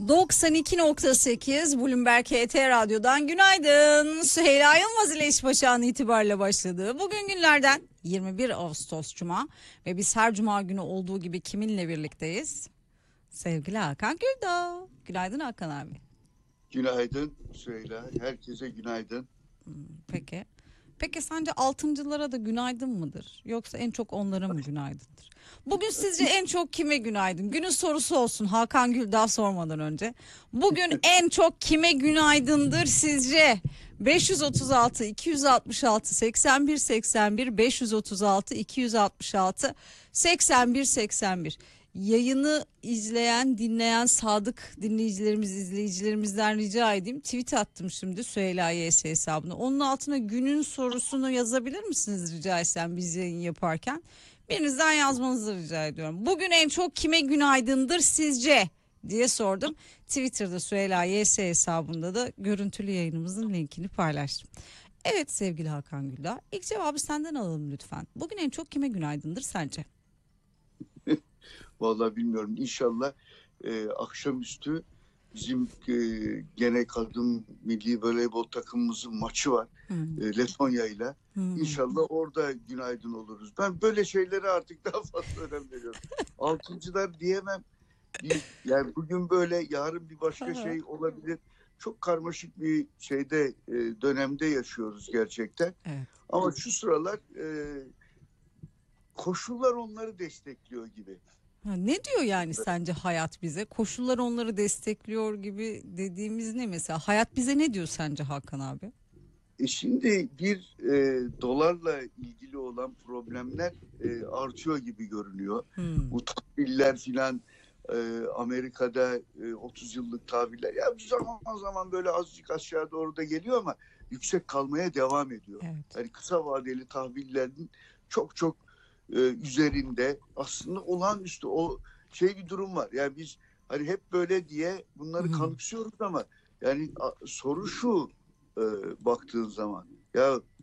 92.8 Bloomberg HT Radyo'dan günaydın. Süheyla Yılmaz ile iş başı an itibariyle başladı. Bugün günlerden 21 Ağustos Cuma ve biz her Cuma günü olduğu gibi kiminle birlikteyiz? Sevgili Hakan Güldağ. Günaydın Hakan abi. Günaydın Süheyla. Herkese günaydın. Peki sence altıncılara da günaydın mıdır? Yoksa en çok onlara mı günaydındır? Bugün sizce en çok kime günaydın? Günün sorusu olsun Hakan Güldağ sormadan önce. Bugün en çok kime günaydındır sizce? 536 266 81 81 536 266 81 81. Yayını izleyen, dinleyen sadık dinleyicilerimiz, izleyicilerimizden rica edeyim. Tweet attım şimdi Süheyla YS hesabına. Onun altına günün sorusunu yazabilir misiniz rica etsem biz yayın yaparken? Birinizden yazmanızı rica ediyorum. Bugün en çok kime günaydındır sizce diye sordum. Twitter'da Süheyla YS hesabında da görüntülü yayınımızın linkini paylaştım. Evet sevgili Hakan Güldağ, ilk cevabı senden alalım lütfen. Bugün en çok kime günaydındır sence? Vallahi bilmiyorum. İnşallah akşamüstü bizim gene kadın milli voleybol takımımızın maçı var. Letonya ile. İnşallah orada günaydın oluruz. Ben böyle şeylere artık daha fazla önem veriyorum. Altıncılar diyemem. Yani bugün böyle, yarın bir başka şey olabilir. Çok karmaşık bir şeyde, dönemde yaşıyoruz gerçekten. Evet. Ama şu sıralar koşullar onları destekliyor gibi. Ne diyor yani sence hayat bize? Koşullar onları destekliyor gibi dediğimiz ne mesela? Hayat bize ne diyor sence Hakan abi? Şimdi bir dolarla ilgili olan problemler artıyor gibi görünüyor. Bu tahviller filan, Amerika'da 30 yıllık tahviller ya zaman zaman böyle azıcık aşağı doğru da geliyor ama yüksek kalmaya devam ediyor. Evet. Yani kısa vadeli tahvillerin çok üzerinde aslında olağanüstü o bir durum var. Yani biz hani hep böyle diye bunları kanıksıyoruz ama yani soru şu, baktığın zaman ya